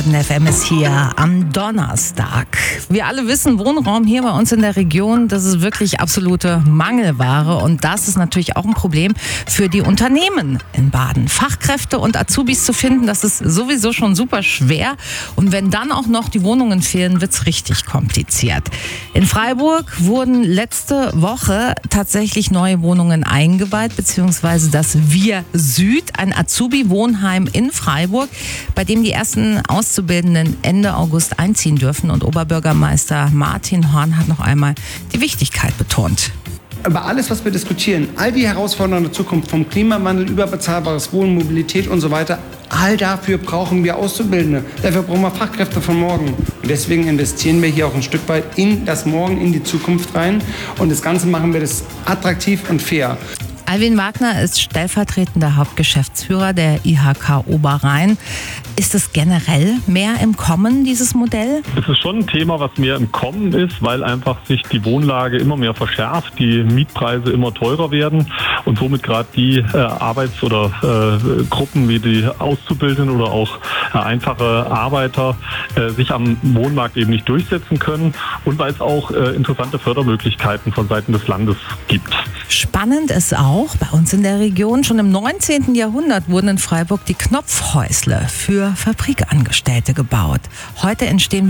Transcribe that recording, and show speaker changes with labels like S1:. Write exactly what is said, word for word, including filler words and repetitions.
S1: F M ist hier am Donnerstag. Wir alle wissen, Wohnraum hier bei uns in der Region, das ist wirklich absolute Mangelware. Und das ist natürlich auch ein Problem für die Unternehmen in Baden. Fachkräfte und Azubis zu finden, das ist sowieso schon super schwer. Und wenn dann auch noch die Wohnungen fehlen, wird's richtig kompliziert. In Freiburg wurden letzte Woche tatsächlich neue Wohnungen eingeweiht, beziehungsweise das Wir Süd, ein Azubi-Wohnheim in Freiburg, bei dem die ersten Auszubildenden Ende August einziehen dürfen. Und Oberbürgermeister Martin Horn hat noch einmal die Wichtigkeit betont.
S2: Über alles, was wir diskutieren, all die Herausforderungen der Zukunft, vom Klimawandel über bezahlbares Wohnen, Mobilität und so weiter, all dafür brauchen wir Auszubildende. Dafür brauchen wir Fachkräfte von morgen. Und deswegen investieren wir hier auch ein Stück weit in das Morgen, in die Zukunft rein. Und das Ganze machen wir das attraktiv und fair.
S1: Alwin Wagner ist stellvertretender Hauptgeschäftsführer der I H K Oberrhein. Ist es generell mehr im Kommen, dieses Modell?
S3: Es ist schon ein Thema, was mehr im Kommen ist, weil einfach sich die Wohnlage immer mehr verschärft, die Mietpreise immer teurer werden und somit gerade die äh, Arbeits- oder äh, Gruppen wie die Auszubildenden oder auch äh, einfache Arbeiter äh, sich am Wohnmarkt eben nicht durchsetzen können und weil es auch äh, interessante Fördermöglichkeiten von Seiten des Landes gibt.
S1: Spannend ist auch, bei uns in der Region, schon im neunzehnten Jahrhundert wurden in Freiburg die Knopfhäusle für Fabrikangestellte gebaut. Heute entstehen